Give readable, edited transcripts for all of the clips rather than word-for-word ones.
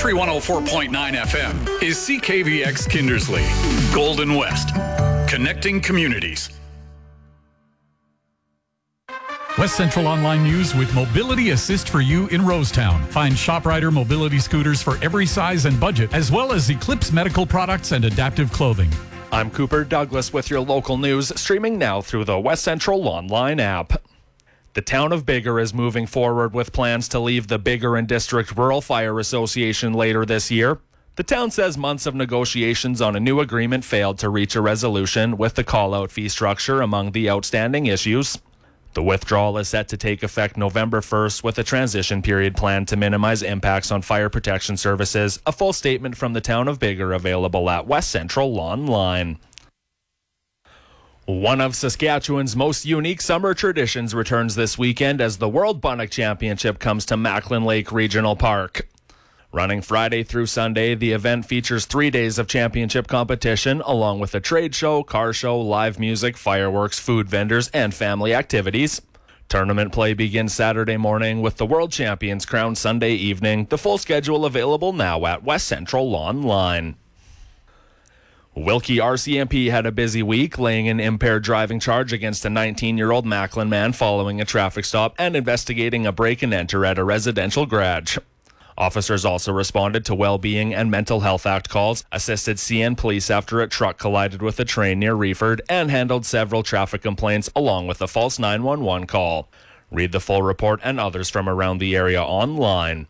Country 104.9 FM is CKVX Kindersley, Golden West, connecting communities. West Central Online News with Mobility Assist for you in Rosetown. Find ShopRider mobility scooters for every size and budget, as well as Eclipse medical products and adaptive clothing. I'm Cooper Douglas with your local news, streaming now through the West Central Online app. The town of Biggar is moving forward with plans to leave the Biggar and District Rural Fire Association later this year. The town says months of negotiations on a new agreement failed to reach a resolution, with the call-out fee structure among the outstanding issues. The withdrawal is set to take effect November 1st, with a transition period planned to minimize impacts on fire protection services. A full statement from the town of Biggar available at West Central Online. One of Saskatchewan's most unique summer traditions returns this weekend as the World Bunnock Championship comes to Macklin Lake Regional Park. Running Friday through Sunday, the event features 3 days of championship competition, along with a trade show, car show, live music, fireworks, food vendors, and family activities. Tournament play begins Saturday morning with the world champions crowned Sunday evening. The full schedule available now at West Central Online. Wilkie RCMP had a busy week, laying an impaired driving charge against a 19-year-old Macklin man following a traffic stop and investigating a break and enter at a residential garage. Officers also responded to Well-Being and Mental Health Act calls, assisted CN Police after a truck collided with a train near Reeford, and handled several traffic complaints along with a false 911 call. Read the full report and others from around the area online.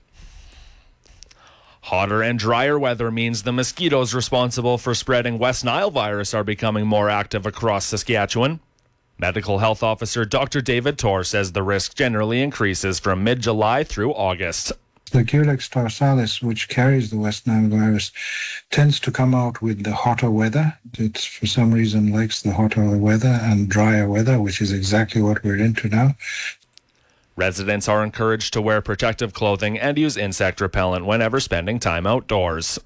Hotter and drier weather means the mosquitoes responsible for spreading West Nile virus are becoming more active across Saskatchewan. Medical Health Officer Dr. David Torr says the risk generally increases from mid-July through August. The Culex dorsalis, which carries the West Nile virus, tends to come out with the hotter weather. It, for some reason, likes the hotter weather and drier weather, which is exactly what we're into now. Residents are encouraged to wear protective clothing and use insect repellent whenever spending time outdoors.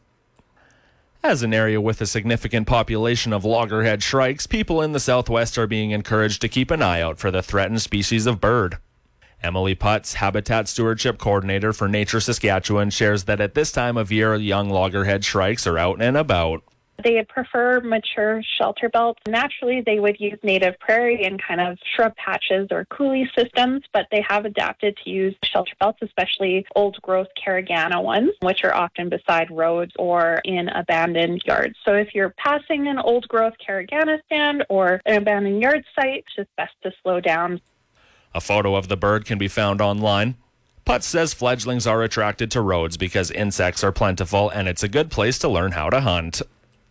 As an area with a significant population of loggerhead shrikes, people in the southwest are being encouraged to keep an eye out for the threatened species of bird. Emily Putz, Habitat Stewardship Coordinator for Nature Saskatchewan, shares that at this time of year, young loggerhead shrikes are out and about. They prefer mature shelter belts. Naturally, they would use native prairie and kind of shrub patches or coulee systems, but they have adapted to use shelter belts, especially old-growth Carigana ones, which are often beside roads or in abandoned yards. So if you're passing an old-growth Carigana stand or an abandoned yard site, it's just best to slow down. A photo of the bird can be found online. Putz says fledglings are attracted to roads because insects are plentiful and it's a good place to learn how to hunt.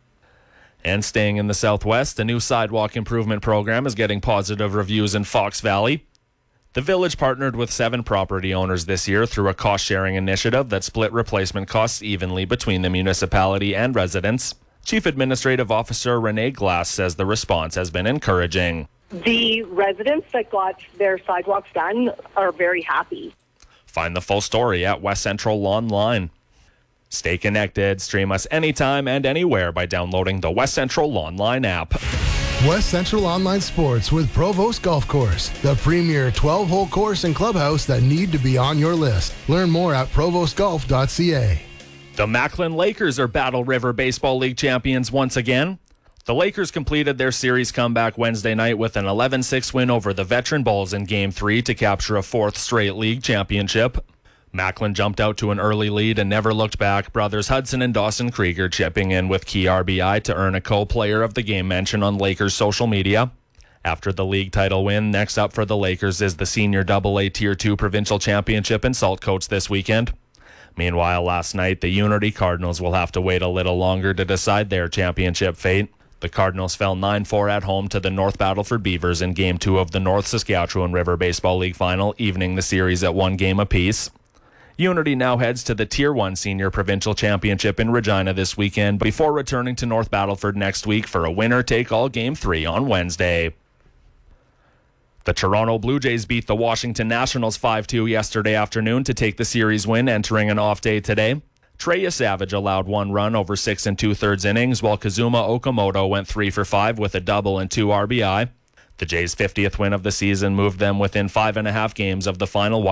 And staying in the southwest, a new sidewalk improvement program is getting positive reviews in Fox Valley. The village partnered with 7 property owners this year through a cost-sharing initiative that split replacement costs evenly between the municipality and residents. Chief Administrative Officer Renee Glass says the response has been encouraging. The residents that got their sidewalks done are very happy. Find the full story at West Central Online. Stay connected. Stream us anytime and anywhere by downloading the West Central Online app. West Central Online Sports with Provost Golf Course, the premier 12-hole course and clubhouse that need to be on your list. Learn more at provostgolf.ca. The Macklin Lakers are Battle River Baseball League champions once again. The Lakers completed their series comeback Wednesday night with an 11-6 win over the Veteran Bulls in Game 3 to capture a 4th straight league championship. Macklin jumped out to an early lead and never looked back. Brothers Hudson and Dawson Krieger chipping in with key RBI to earn a co-player of the game mention on Lakers social media. After the league title win, next up for the Lakers is the Senior AA Tier 2 Provincial Championship in Saltcoats this weekend. Meanwhile, last night, the Unity Cardinals will have to wait a little longer to decide their championship fate. The Cardinals fell 9-4 at home to the North Battleford Beavers in Game 2 of the North Saskatchewan River Baseball League Final, evening the series at 1 game apiece. Unity now heads to the Tier 1 Senior Provincial Championship in Regina this weekend before returning to North Battleford next week for a winner-take-all Game 3 on Wednesday. The Toronto Blue Jays beat the Washington Nationals 5-2 yesterday afternoon to take the series win, entering an off day today. Treya Savage allowed 1 run over 6 2/3 innings, while Kazuma Okamoto went 3 for 5 with a double and 2 RBI. The Jays' 50th win of the season moved them within 5.5 games of the final